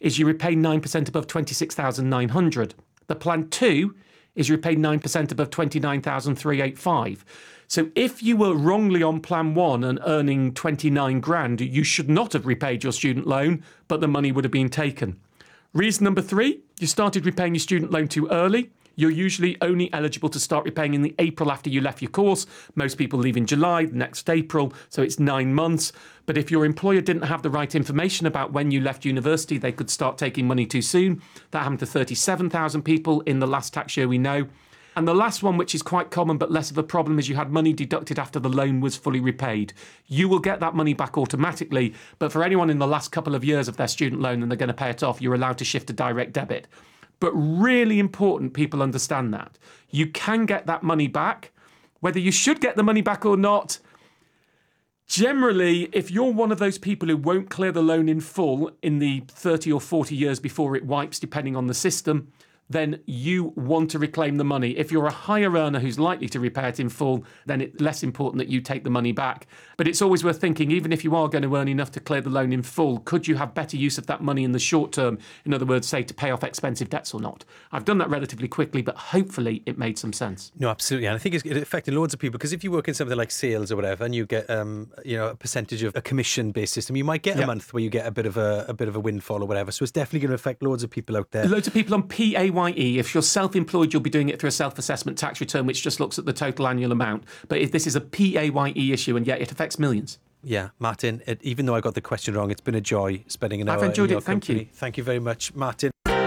is you repay 9% above 26,900. The plan 2 is you repay 9% above 29,385. So if you were wrongly on plan 1 and earning 29 grand, you should not have repaid your student loan, but the money would have been taken. Reason number 3, you started repaying your student loan too early. You're usually only eligible to start repaying in the April after you left your course. Most people leave in July, next April, so it's 9 months. But if your employer didn't have the right information about when you left university, they could start taking money too soon. That happened to 37,000 people in the last tax year we know. And the last one, which is quite common but less of a problem, is you had money deducted after the loan was fully repaid. You will get that money back automatically, but for anyone in the last couple of years of their student loan and they're going to pay it off, you're allowed to shift to direct debit. But really important people understand that. You can get that money back. Whether you should get the money back or not, generally, if you're one of those people who won't clear the loan in full in the 30 or 40 years before it wipes, depending on the system, then you want to reclaim the money. If you're a higher earner who's likely to repay it in full, then it's less important that you take the money back. But it's always worth thinking, even if you are going to earn enough to clear the loan in full, could you have better use of that money in the short term? In other words, say to pay off expensive debts or not. I've done that relatively quickly, but hopefully it made some sense. No, absolutely. And I think it affected loads of people, because if you work in something like sales or whatever, and you get a percentage of a commission-based system, you might get a month where you get a bit of a windfall or whatever. So it's definitely going to affect loads of people out there. Loads of people on PAYE. If you're self-employed, you'll be doing it through a self-assessment tax return, which just looks at the total annual amount. But if this is a PAYE issue, and yet it affects millions. Yeah, Martin, even though I got the question wrong, it's been a joy spending an hour. I've enjoyed in your it. Thank company. you. Thank you very much, Martin.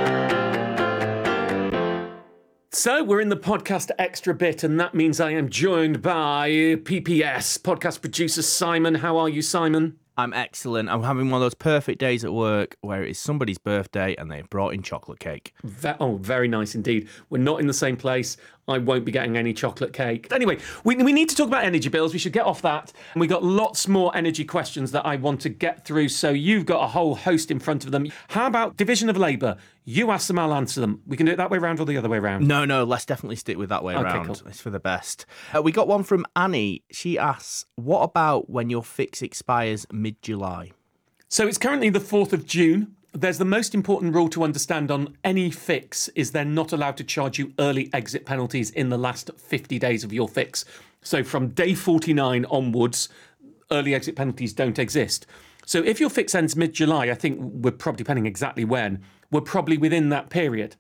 So we're in the podcast extra bit, and that means I am joined by PPS, podcast producer Simon. How are you, Simon? I'm excellent. I'm having one of those perfect days at work where it is somebody's birthday and they've brought in chocolate cake. Very nice indeed. We're not in the same place. I won't be getting any chocolate cake. Anyway, we need to talk about energy bills. We should get off that. And we got lots more energy questions that I want to get through. So you've got a whole host in front of them. How about division of labour? You ask them, I'll answer them. We can do it that way round or the other way round? No, let's definitely stick with that way round. Cool. It's for the best. We got one from Annie. She asks, what about when your fix expires mid-July? So it's currently the 4th of June. There's the most important rule to understand on any fix is they're not allowed to charge you early exit penalties in the last 50 days of your fix. So from day 49 onwards, early exit penalties don't exist. So if your fix ends mid-July, I think we're probably, depending exactly when, we're probably within that period.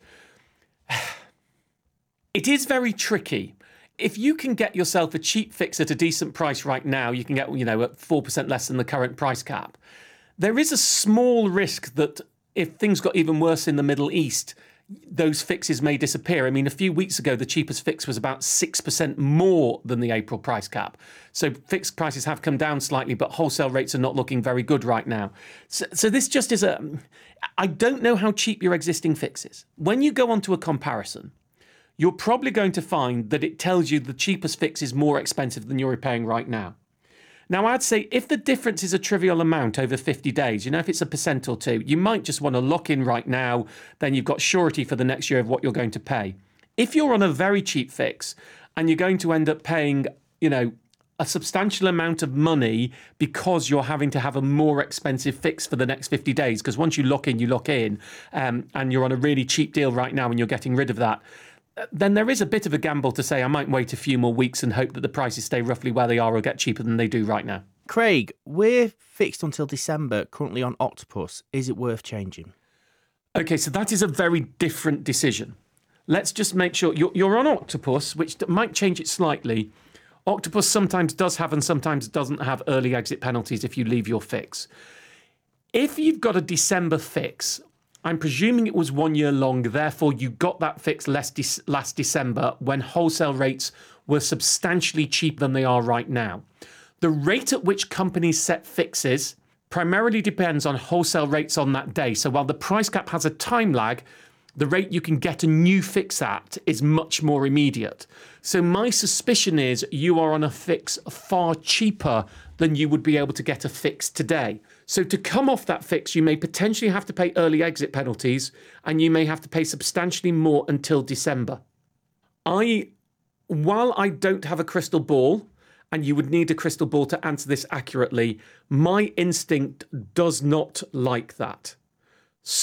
It is very tricky. If you can get yourself a cheap fix at a decent price right now, you can get, at 4% less than the current price cap. There is a small risk that if things got even worse in the Middle East, those fixes may disappear. I mean, a few weeks ago, the cheapest fix was about 6% more than the April price cap. So fixed prices have come down slightly, but wholesale rates are not looking very good right now. So this just is I don't know how cheap your existing fix is. When you go onto a comparison, you're probably going to find that it tells you the cheapest fix is more expensive than you're paying right now. Now, I'd say if the difference is a trivial amount over 50 days, if it's 1% or 2%, you might just want to lock in right now. Then you've got surety for the next year of what you're going to pay. If you're on a very cheap fix and you're going to end up paying, a substantial amount of money because you're having to have a more expensive fix for the next 50 days, because once you lock in, and you're on a really cheap deal right now and you're getting rid of that, then there is a bit of a gamble to say I might wait a few more weeks and hope that the prices stay roughly where they are or get cheaper than they do right now. Craig, we're fixed until December, currently on Octopus. Is it worth changing? Okay, so that is a very different decision. Let's just make sure you're on Octopus, which might change it slightly. Octopus sometimes does have and sometimes doesn't have early exit penalties if you leave your fix. If you've got a December fix, I'm presuming it was 1 year long, therefore you got that fix last December when wholesale rates were substantially cheaper than they are right now. The rate at which companies set fixes primarily depends on wholesale rates on that day. So while the price cap has a time lag, the rate you can get a new fix at is much more immediate. So my suspicion is you are on a fix far cheaper than you would be able to get a fix today. So to come off that fix, you may potentially have to pay early exit penalties and you may have to pay substantially more until December. While I don't have a crystal ball, and you would need a crystal ball to answer this accurately, my instinct does not like that.